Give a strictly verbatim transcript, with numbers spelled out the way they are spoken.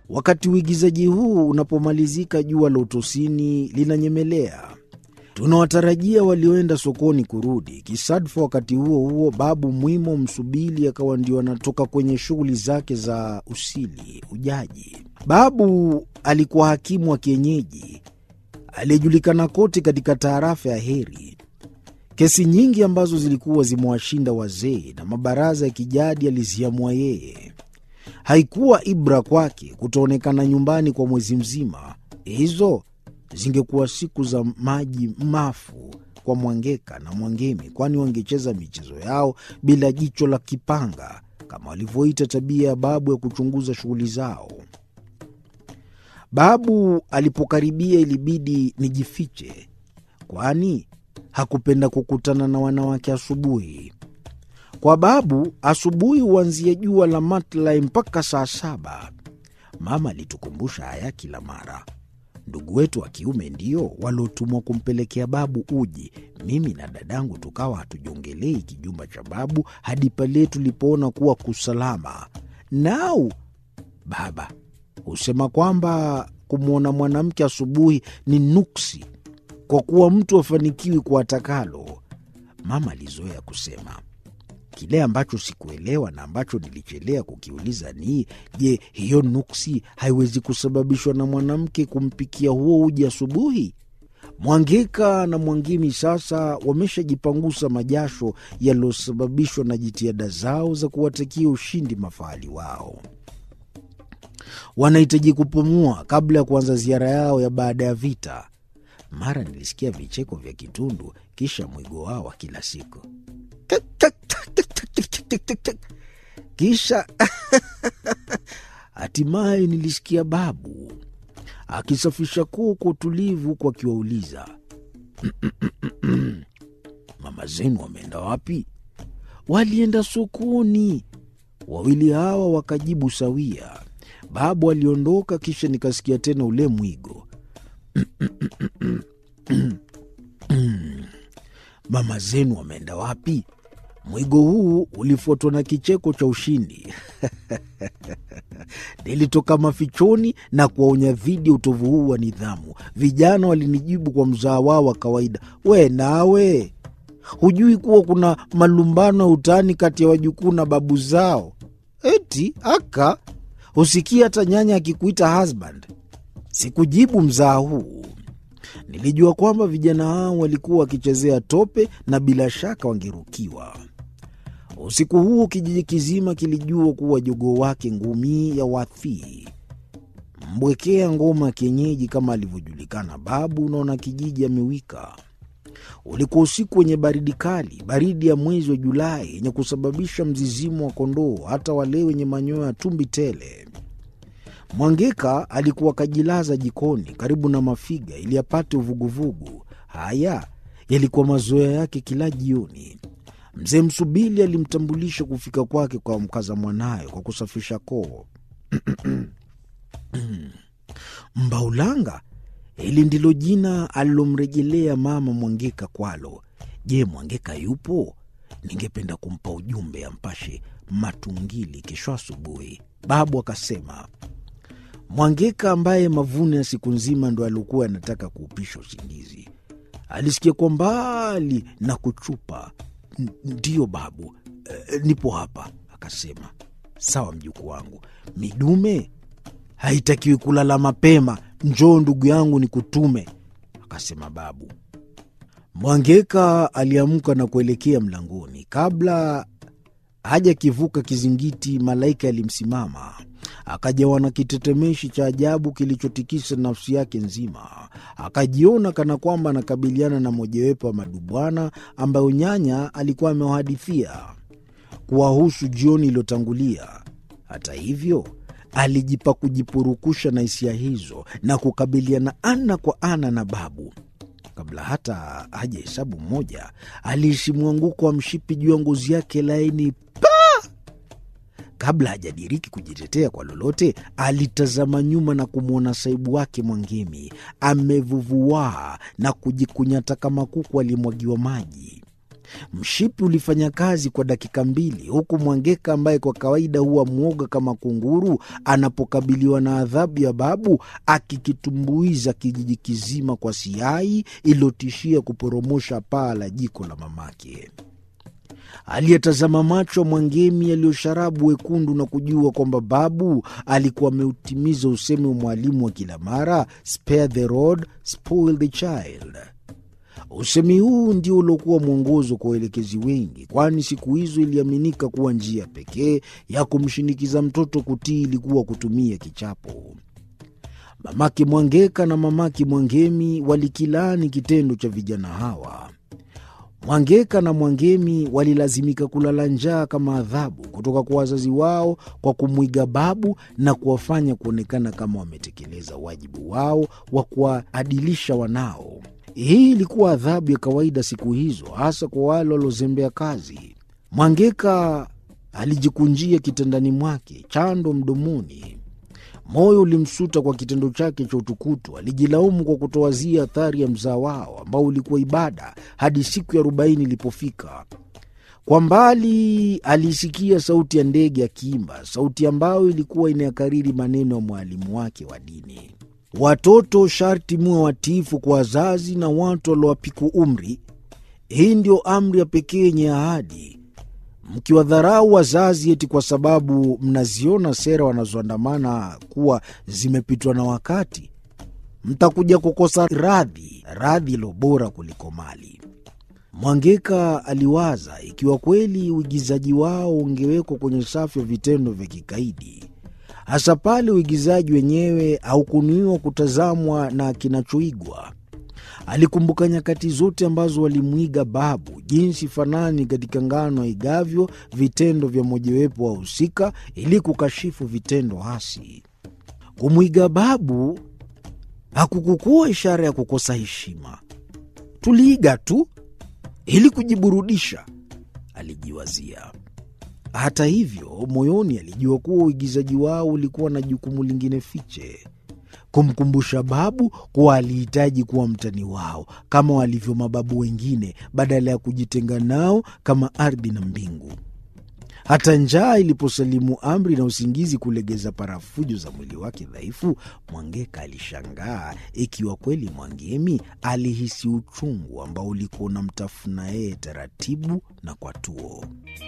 Wakati uigizaji huu unapomalizika, jua la utosini linanyemelea. Tunawatarajia walioenda sokoni kurudi. Kisadfa wakati huo huo, babu Mwimo Msubili akawa ndio anatoka kwenye shughuli zake za usili ujaji. Babu alikuwa hakimu wa kienyeji aliyejulikana kote katika taarafa ya Heri. Kesi nyingi ambazo zilikuwa zimewashinda wazee na mabaraza ya kijadi aliziamua yeye. Haikuwa ibra kwake kutoonekana nyumbani kwa mwezi mzima. Hizo zingekuwa siku za maji mafu kwa Mwangeka na Mwangemi, kwani wangecheza michezo yao bila jicho la kipanga, kama walivyoita tabia ya babu ya kuchunguza shughuli zao. Babu alipokaribia ilibidi nijifiche, kwani hakupenda kukutana na wanawake asubuhi. Kwa babu, asubuhi huanzia jua la matlai mpaka saa saba. Mama alitukumbusha haya kila mara. Ndugu wetu wa kiume ndio waliotumwa kumpelekea babu uji. Mimi na dadangu tukawa hatujongelei kijumba cha babu hadi pale tulipoona kuwa kusalama. Nao baba husema kwamba kumwona mwanamke asubuhi ni nuksi, kwa kuwa mtu afanikiwi kwa atakalo. Mama alizoea kusema. Kile ambacho sikuelewa na ambacho nilichelea kukiuliza ni, je, hiyo nuksi haiwezi kusababishwa na mwanamke kumpikia huo uji asubuhi? Mwangeka na Mwangimi sasa wameshajipangusa majasho yaliyosababishwa na jitihada zao za kuwatakia ushindi mafahali wao. Wanahitaji kupumua kabla ya kuanza ziara yao ya baada ya vita. Mara nilisikia vicheko vya kitundu, kisha mwigo wao wa kila siku. Kisha hatimaye nilisikia babu akisafisha koo kwa utulivu, huku akiwauliza, mama zenu wameenda wapi? Walienda sokoni. Wawili hawa wakajibu sawia. Babu aliondoka, kisha nikasikia tena ule mwigo. Mama zenu wameenda wapi? Mwigo huu ulifuatwa na kicheko cha ushindi. Nilitoka mafichoni na kuwaonya dhidi ya utovu huu wa nidhamu. Vijana walinijibu kwa mzaa wao wa kawaida, we nawe hujui kuwa kuna malumbano ya utani kati ya wajukuu na babu zao? Eti aka husikia hata nyanya akikuita husband. Sikujibu mzaa huu. Nilijua kwamba vijana hao walikuwa wakichezea tope na bila shaka wangerukiwa. Usiku huo kijiji kizima kilijua kuwa jogoo wake Ngumi ya Wathi, mbwekea ngoma kienyeji kama alivyojulikana babu, unaona kijiji amewika. Ulikuwa usiku wenye baridi kali, baridi ya mwezi wa Julai yenye kusababisha mzizimu wa kondoo, hata wale wenye manyoya ya tumbi tele. Mwangeka alikuwa kajilaza jikoni karibu na mafiga ili apate uvuguvugu. Haya yalikuwa mazoea yake kila jioni. Mzee Msubili alimtambulisha kufika kwake kwa mkaza mwanayo kwa kusafisha koo. Mbaulanga, hili ndilo jina alilomrejelea mama Mwangeka kwalo. Je, Mwangeka yupo? Ningependa kumpa ujumbe ampashe matungili kesho asubuhi. Babu akasema. Mwangeka, ambaye mavuno ya siku nzima ndo alikuwa anataka kuupisha usingizi, alisikia kwa mbali na kuchupa. Ndiyo babu, e, nipo hapa. Akasema, sawa mjukuu wangu, midume haitakiwi kulala mapema. Njoo ndugu yangu nikutume, akasema babu. Mwangeka aliamka na kuelekea mlangoni. Kabla haja kivuka kizingiti, malaika alimsimama, akajawa na kitetemeshi cha ajabu kilichotikisa nafsi yake nzima. Akajiona kana kwamba anakabiliana na mojawapo wa madubwana ambayo nyanya alikuwa amewahadithia kuwahusu jioni iliyotangulia. Hata hivyo, alijipa kujipurukusha na hisia hizo na kukabiliana ana kwa ana na babu. Kabla hata haja hesabu mmoja, aliishi mwanguko wa mshipi juu ya ngozi yake laini. Kabla hajadiriki kujitetea kwa lolote, alitazama nyuma na kumwona saibu wake Mwangemi amevuvuaa na kujikunyata kama kuku alimwagiwa maji. Mshipi ulifanya kazi kwa dakika mbili, huku Mwangeka ambaye kwa kawaida huwa mwoga kama kunguru anapokabiliwa na adhabu ya babu, akikitumbuiza kijiji kizima kwa siai iliyotishia kuporomosha paa la jiko la mamake. Aliyetazama macho Mwangemi yaliyosharabu wekundu na kujua kwamba babu alikuwa ameutimiza usemi wa mwalimu wa kila mara, spare the rod, spoil the child. Usemi huu ndio uliokuwa mwongozo kwa waelekezi wengi, kwani siku hizo iliaminika kuwa njia pekee ya kumshinikiza mtoto kutii ilikuwa kutumia kichapo. Mamake Mwangeka na mamake Mwangemi walikilaani kitendo cha vijana hawa. Mwangeka na Mwangemi walilazimika kulala njaa kama adhabu kutoka kwa wazazi wao kwa kumwiga babu na kuwafanya kuonekana kama wametekeleza wajibu wao wa kuwaadilisha wanao. Hii ilikuwa adhabu ya kawaida siku hizo, hasa kwa wale waliozembea kazi. Mwangeka alijikunjia kitandani mwake, chando mdomoni. Moyo ulimsuta kwa kitendo chake cha utukutu. Alijilaumu kwa kutowazia athari ya mzaa wao ambao ulikuwa ibada hadi siku ya arobaini ilipofika. Kwa mbali alisikia sauti ya ndege akiimba, sauti ambayo ilikuwa inayakariri maneno ya mwalimu wake wa dini: watoto sharti muwe watiifu kwa wazazi na watu waliowapiku umri. Hii ndio amri ya pekee yenye ahadi. Mkiwadharau wazazi eti kwa sababu mnaziona sera wanazoandamana kuwa zimepitwa na wakati, mtakuja kukosa radhi, radhi ilo bora kuliko mali. Mwangeka aliwaza ikiwa kweli uigizaji wao ungewekwa kwenye safu ya vitendo vya kikaidi, hasa pale uigizaji wenyewe haukunuiwa kutazamwa na kinachoigwa. Alikumbuka nyakati zote ambazo walimwiga babu, jinsi fanani katika ngano aigavyo vitendo vya mojawapo wa husika ili kukashifu vitendo hasi. Kumwiga babu hakukukuwa ishara ya kukosa heshima. Tuliiga tu ili kujiburudisha, alijiwazia. Hata hivyo, moyoni alijua kuwa uigizaji wao ulikuwa na jukumu lingine fiche: kumkumbusha babu kuwa alihitaji kuwa mtani wao kama walivyo mababu wengine, badala ya kujitenga nao kama ardhi na mbingu. Hata njaa iliposalimu amri na usingizi kulegeza parafujo za mwili wake dhaifu, Mwangeka alishangaa ikiwa kweli Mwangemi alihisi uchungu ambao ulikuwa unamtafuna yeye taratibu na kwa tuo.